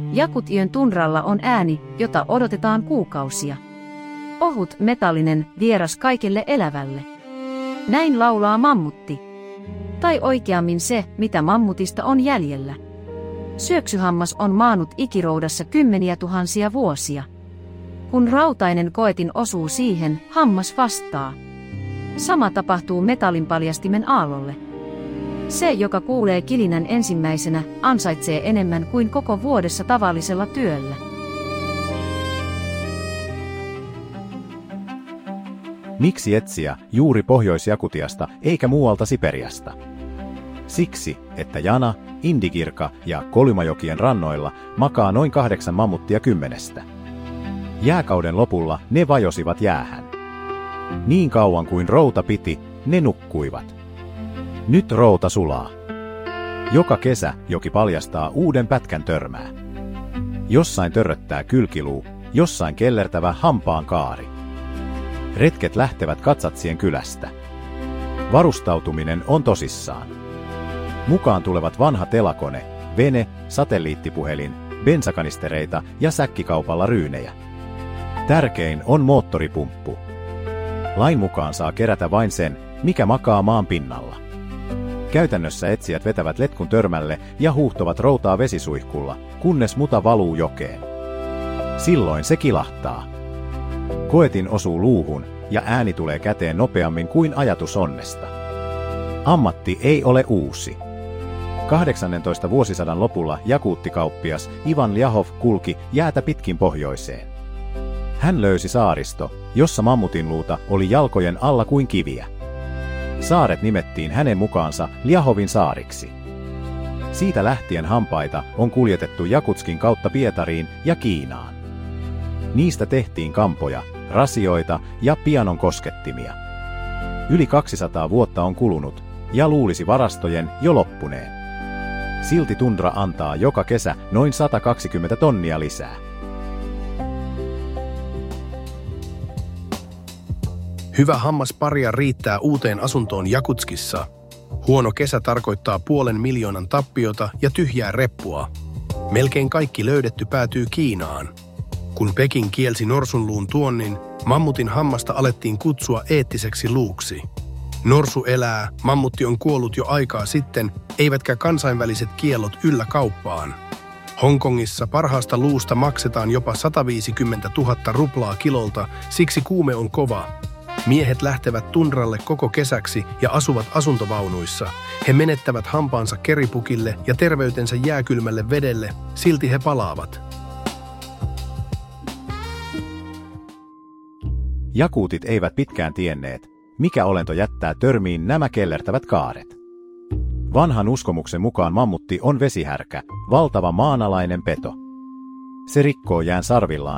Jakutyön tundralla on ääni, jota odotetaan kuukausia. Ohut, metallinen, vieras kaikelle elävälle. Näin laulaa mammutti. Tai oikeammin se, mitä mammutista on jäljellä. Syöksyhammas on maannut ikiroudassa kymmeniä tuhansia vuosia. Kun rautainen koetin osuu siihen, hammas vastaa. Sama tapahtuu metallinpaljastimen aallolle. Se, joka kuulee kilinän ensimmäisenä, ansaitsee enemmän kuin koko vuodessa tavallisella työllä. Miksi etsiä juuri Pohjois-Jakutiasta eikä muualta Siperiasta? Siksi, että Jana, Indigirka ja Kolymajokien rannoilla makaa noin 8 mammuttia 10. Jääkauden lopulla ne vajosivat jäähän. Niin kauan kuin routa piti, ne nukkuivat. Nyt routa sulaa. Joka kesä joki paljastaa uuden pätkän törmää. Jossain törröttää kylkiluu, jossain kellertävä hampaan kaari. Retket lähtevät Katsatsien kylästä. Varustautuminen on tosissaan. Mukaan tulevat vanha telakone, vene, satelliittipuhelin, bensakanistereita ja säkkikaupalla ryynejä. Tärkein on moottoripumppu. Lain mukaan saa kerätä vain sen, mikä makaa maan pinnalla. Käytännössä etsijät vetävät letkun törmälle ja huuhtovat routaa vesisuihkulla, kunnes muta valuu jokeen. Silloin se kilahtaa. Koetin osuu luuhun ja ääni tulee käteen nopeammin kuin ajatus onnesta. Ammatti ei ole uusi. 18. vuosisadan lopulla jakuuttikauppias Ivan Ljahov kulki jäätä pitkin pohjoiseen. Hän löysi saaristo, jossa mammutinluuta oli jalkojen alla kuin kiviä. Saaret nimettiin hänen mukaansa Ljahovin saariksi. Siitä lähtien hampaita on kuljetettu Jakutskin kautta Pietariin ja Kiinaan. Niistä tehtiin kampoja, rasioita ja pianon koskettimia. Yli 200 vuotta on kulunut, ja luulisi varastojen jo loppuneen. Silti tundra antaa joka kesä noin 120 tonnia lisää. Hyvä hammasparia riittää uuteen asuntoon Jakutskissa. Huono kesä tarkoittaa 500 000 tappiota ja tyhjää reppua. Melkein kaikki löydetty päätyy Kiinaan. Kun Peking kielsi norsunluun tuonnin, mammutin hammasta alettiin kutsua eettiseksi luuksi. Norsu elää, mammutti on kuollut jo aikaa sitten, eivätkä kansainväliset kiellot yllä kauppaan. Hongkongissa parhaasta luusta maksetaan jopa 150 000 ruplaa kilolta, siksi kuume on kova. Miehet lähtevät tundralle koko kesäksi ja asuvat asuntovaunuissa. He menettävät hampaansa keripukille ja terveytensä jääkylmälle vedelle, silti he palaavat. Jakuutit eivät pitkään tienneet, mikä olento jättää törmiin nämä kellertävät kaaret. Vanhan uskomuksen mukaan mammutti on vesihärkä, valtava maanalainen peto. Se rikkoo jään sarvillaan